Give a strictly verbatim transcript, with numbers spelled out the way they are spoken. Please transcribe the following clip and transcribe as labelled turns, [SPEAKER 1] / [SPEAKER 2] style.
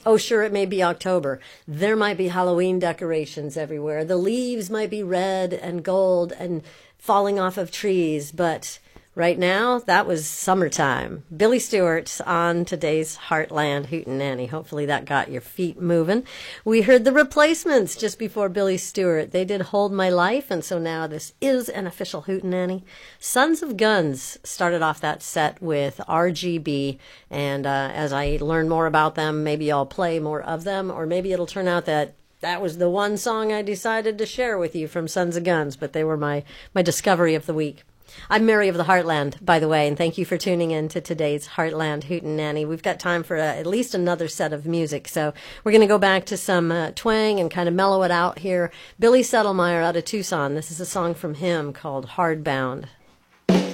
[SPEAKER 1] Oh, sure, it may be October. There might be Halloween decorations everywhere. The leaves might be red and gold and falling off of trees, but right now, that was summertime. Billy Stewart on today's Heartland Hootenanny. Hopefully that got your feet moving. We heard the Replacements just before Billy Stewart. They did Hold My Life, and so now this is an official Hootenanny. Sons of Guns started off that set with R G B, and uh, as I learn more about them, maybe I'll play more of them, or maybe it'll turn out that that was the one song I decided to share with you from Sons of Guns, but they were my, my discovery of the week. I'm Mary of the Heartland, by the way, and thank you for tuning in to today's Heartland Hootenanny. We've got time for uh, at least another set of music, so we're going to go back to some uh, twang and kind of mellow it out here. Billy Settlemyre out of Tucson. This is a song from him called Hardbound.